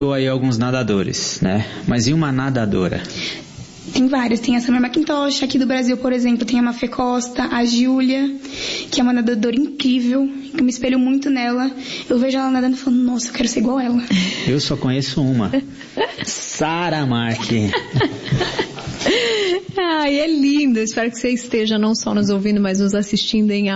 aí alguns nadadores, né? Mas e uma nadadora? Tem várias, tem a Summer McIntosh, aqui do Brasil, por exemplo, tem a Mafê Costa, a Júlia, que é uma nadadora incrível, que eu me espelho muito nela. Eu vejo ela nadando e falo, nossa, eu quero ser igual ela. Eu só conheço uma, Sara Marque. Ai, é lindo. Espero que você esteja não só nos ouvindo, mas nos assistindo em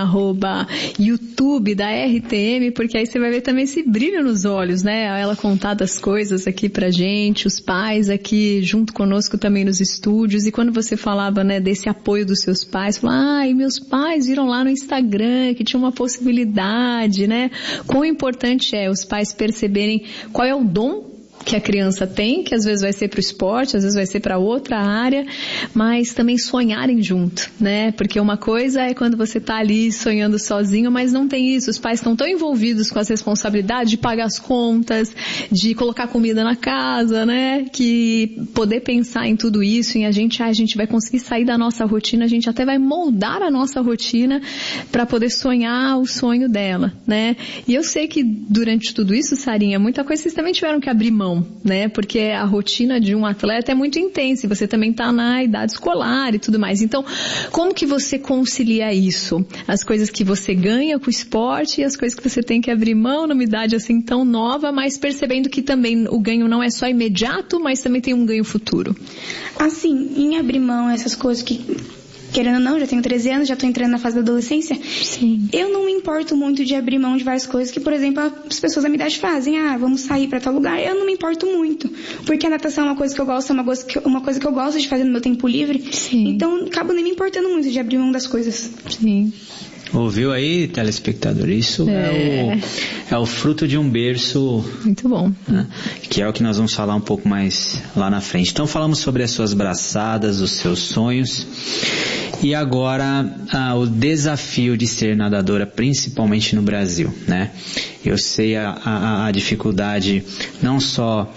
@YouTube da RTM, porque aí você vai ver também esse brilho nos olhos, né? Ela contar das coisas aqui pra gente, os pais aqui junto conosco também nos estúdios. E quando você falava, né, desse apoio dos seus pais, falava, ai, meus pais viram lá no Instagram que tinha uma possibilidade, né? Quão importante é os pais perceberem qual é o dom que a criança tem, que às vezes vai ser para o esporte, às vezes vai ser para outra área, mas também sonharem junto, né? Porque uma coisa é quando você está ali sonhando sozinho, mas não tem isso. Os pais estão tão envolvidos com as responsabilidades de pagar as contas, de colocar comida na casa, né? Que poder pensar em tudo isso, em a gente vai conseguir sair da nossa rotina, a gente até vai moldar a nossa rotina para poder sonhar o sonho dela, né? E eu sei que durante tudo isso, Sarinha, muita coisa vocês também tiveram que abrir mão, né? Porque a rotina de um atleta é muito intensa e você também está na idade escolar e tudo mais. Então, como que você concilia isso? As coisas que você ganha com o esporte e as coisas que você tem que abrir mão numa idade assim tão nova, mas percebendo que também o ganho não é só imediato, mas também tem um ganho futuro. Assim, em abrir mão essas coisas que, querendo ou não, já tenho 13 anos, já estou entrando na fase da adolescência. Sim. Eu não me importo muito de abrir mão de várias coisas que, por exemplo, as pessoas da minha idade fazem. Ah, vamos sair para tal lugar. Eu não me importo muito. Porque a natação é uma coisa que eu gosto, é uma coisa que eu gosto de fazer no meu tempo livre. Sim. Então, acabo nem me importando muito de abrir mão das coisas. Sim. Ouviu aí, telespectador? Isso é o fruto de um berço. Muito bom. Né? Que é o que nós vamos falar um pouco mais lá na frente. Então falamos sobre as suas braçadas, os seus sonhos. E agora o desafio de ser nadadora, principalmente no Brasil, né? Eu sei a dificuldade não só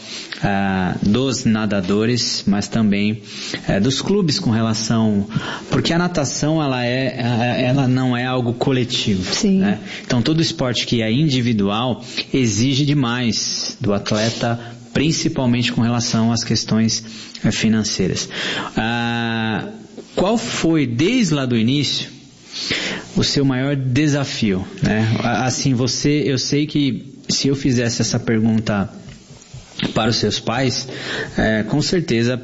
dos nadadores, mas também dos clubes com relação, porque a natação ela não é algo coletivo. Sim. Né? Então todo esporte que é individual exige demais do atleta, principalmente com relação às questões financeiras. Qual foi, desde lá do início, o seu maior desafio, né? Assim, eu sei que se eu fizesse essa pergunta para os seus pais, com certeza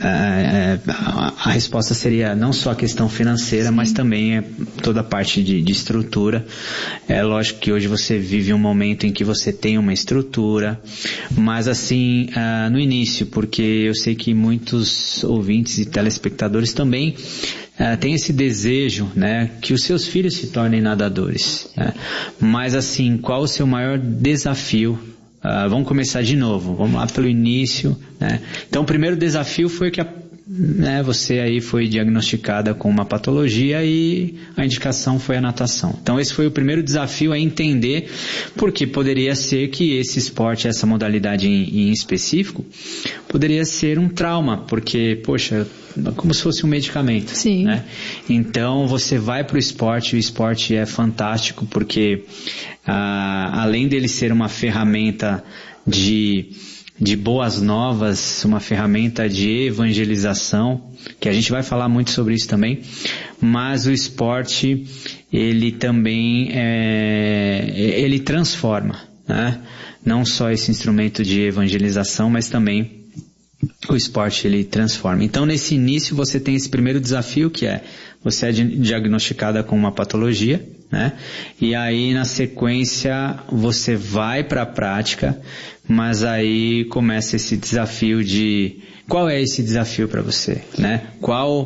a resposta seria não só a questão financeira, mas também toda a parte de estrutura. É lógico que hoje você vive um momento em que você tem uma estrutura, mas assim, no início, porque eu sei que muitos ouvintes e telespectadores também tem esse desejo, né, que os seus filhos se tornem nadadores, né? Mas assim, qual o seu maior desafio? Vamos começar de novo, vamos lá pelo início, né? Então o primeiro desafio foi que você aí foi diagnosticada com uma patologia e a indicação foi a natação. Então esse foi o primeiro desafio, a entender, porque poderia ser que esse esporte, essa modalidade em específico, poderia ser um trauma, porque, poxa, como se fosse um medicamento. Sim. Né? Então você vai para o esporte é fantástico, porque além dele ser uma ferramenta de boas novas, uma ferramenta de evangelização, que a gente vai falar muito sobre isso também, mas o esporte, ele também ele transforma, né? Não só esse instrumento de evangelização, mas também o esporte, ele transforma. Então, nesse início, você tem esse primeiro desafio, que você é diagnosticada com uma patologia, né? E aí, na sequência, você vai para a prática, mas aí começa esse desafio de... Qual é esse desafio para você, né? Qual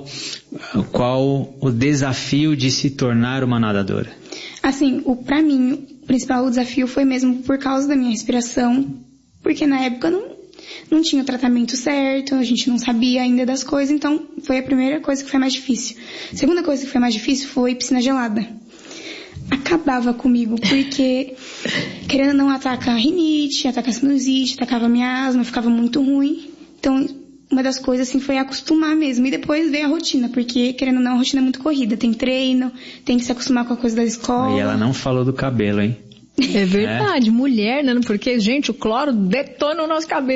o desafio de se tornar uma nadadora? Assim, para mim, o principal desafio foi mesmo por causa da minha respiração, porque na época não tinha o tratamento certo, a gente não sabia ainda das coisas, então foi a primeira coisa que foi mais difícil. A segunda coisa que foi mais difícil foi piscina gelada. Acabava comigo, porque, querendo ou não, ataca a rinite, ataca a sinusite, atacava a minha asma, ficava muito ruim. Então, uma das coisas, assim, foi acostumar mesmo. E depois veio a rotina, porque, querendo ou não, a rotina é muito corrida. Tem treino, tem que se acostumar com a coisa da escola. E ela não falou do cabelo, hein? É verdade, mulher, né? Porque, gente, o cloro detona o nosso cabelo.